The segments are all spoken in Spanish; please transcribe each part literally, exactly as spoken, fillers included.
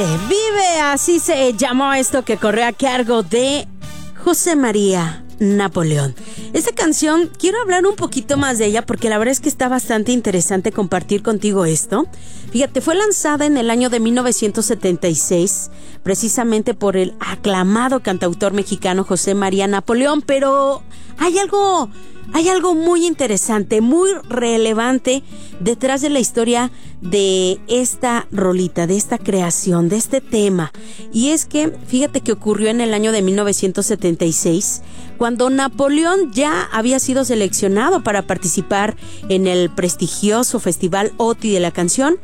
vive, así se llamó esto que corrió a cargo de José María Napoleón. Esta canción, quiero hablar un poquito más de ella porque la verdad es que está bastante interesante compartir contigo esto. Fíjate, fue lanzada en el año de mil novecientos setenta y seis, precisamente por el aclamado cantautor mexicano José María Napoleón, pero hay algo... Hay algo muy interesante, muy relevante detrás de la historia de esta rolita, de esta creación, de este tema. Y es que, fíjate que ocurrió en el año de mil novecientos setenta y seis, cuando Napoleón ya había sido seleccionado para participar en el prestigioso Festival O T I de la canción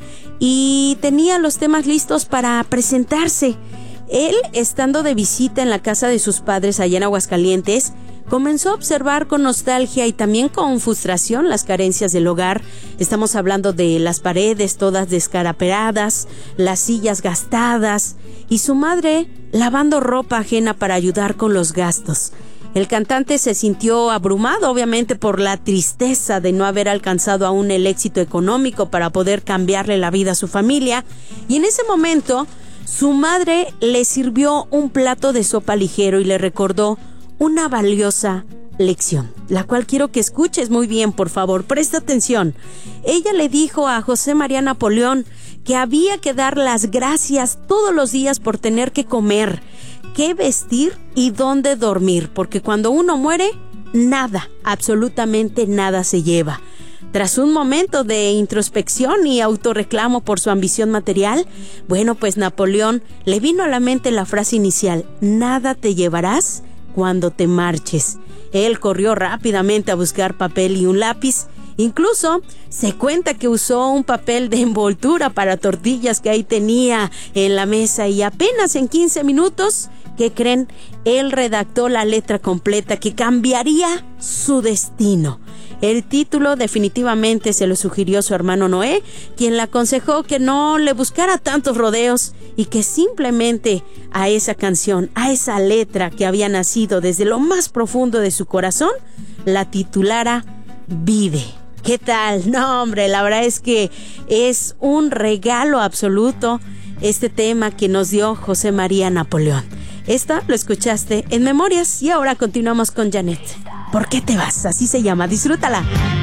y tenía los temas listos para presentarse. Él, estando de visita en la casa de sus padres allá en Aguascalientes, comenzó a observar con nostalgia y también con frustración las carencias del hogar. Estamos hablando de las paredes todas descarapeladas, las sillas gastadas y su madre lavando ropa ajena para ayudar con los gastos. El cantante se sintió abrumado, obviamente, por la tristeza de no haber alcanzado aún el éxito económico para poder cambiarle la vida a su familia. Y en ese momento, su madre le sirvió un plato de sopa ligero y le recordó una valiosa lección, la cual quiero que escuches muy bien, por favor, presta atención. Ella le dijo a José María Napoleón que había que dar las gracias todos los días por tener que comer, qué vestir y dónde dormir, porque cuando uno muere, nada, absolutamente nada se lleva. Tras un momento de introspección y autorreclamo por su ambición material, bueno, pues Napoleón le vino a la mente la frase inicial: nada te llevarás cuando te marches. Él corrió rápidamente a buscar papel y un lápiz. Incluso se cuenta que usó un papel de envoltura para tortillas que ahí tenía en la mesa y apenas en quince minutos, ¿qué creen? Él redactó la letra completa que cambiaría su destino. El título definitivamente se lo sugirió su hermano Noé, quien le aconsejó que no le buscara tantos rodeos y que simplemente a esa canción, a esa letra que había nacido desde lo más profundo de su corazón, la titulara Vive. ¿Qué tal? No, hombre, la verdad es que es un regalo absoluto este tema que nos dio José María Napoleón. Esta lo escuchaste en Memorias y ahora continuamos con Janet. ¿Por qué te vas? Así se llama. Disfrútala.